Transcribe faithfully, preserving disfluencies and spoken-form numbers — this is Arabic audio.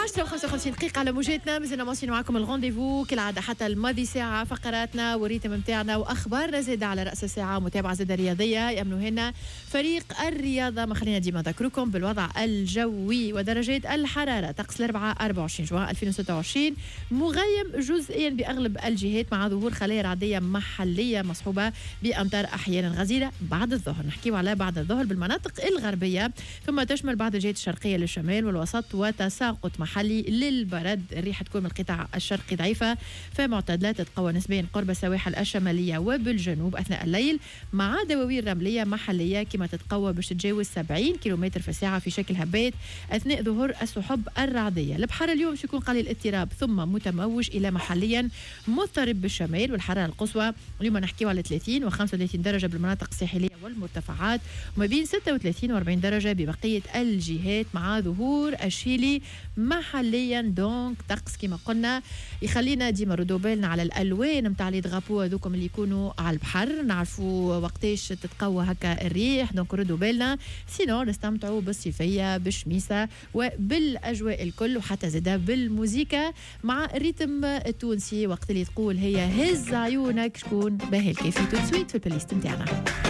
عشرة وخمسة وخمسين دقيقة على موجاتنا. مازلنا ماشيين معكم الغونديفو كالعادة حتى الماضي ساعة، فقراتنا والريتم متاعنا وأخبارنا زادة على رأس الساعة، متابعة زادة رياضية يأمنوا هنا فريق الرياضة. ما خلينا ديما نذكركم بالوضع الجوي ودرجات الحرارة. طقس الأربعاء أربعة وعشرين جوان ألفين وستة وعشرين مغيم جزئيا بأغلب الجهات مع ظهور خلايا رعدية محلية مصحوبة بأمطار أحيانا غزيرة بعد الظهر. نحكيو على بعد الظهر بالمناطق الغربية، ثم تشمل بعض الجهات الشرقية للشمال والوسط وتساقط محلي للبرد. الريح تكون من القطاع الشرقي ضعيفة فمعتدلة، تتقوى نسبيا قرب السواحل الشمالية وبالجنوب أثناء الليل، مع دواوين رملية محلية كما تتقوى باش تتجاوز سبعين كيلومتر في الساعة في شكل هبات أثناء ظهور السحب الرعدية. البحر اليوم باش يكون قليل اضطراب ثم متموج إلى محليا مضطرب بالشمال، والحرارة القصوى اليوم نحكيو على ثلاثين وخمسة وثلاثين درجة بالمناطق الساحلية والمرتفعات، وما بين ستة وثلاثين وأربعين درجة ببقية الجهات مع ظهور الشيلي محليا. دونك طقس كما قلنا يخلينا ديما ردوا بالنا على الالوان نتاع لي دغابو هذوكم اللي يكونوا على البحر، نعرفوا وقتاش تتقوى هكا الريح، دونك ردوا بالنا. سينو نستمتعوا بالصيفيه بالشميسه وبالاجواء الكل، وحتى زاده بالموسيقى مع الريتم التونسي وقت اللي تقول هي هز عيونك شكون باهي الكيفي تو سويت في البلايست نتاعنا.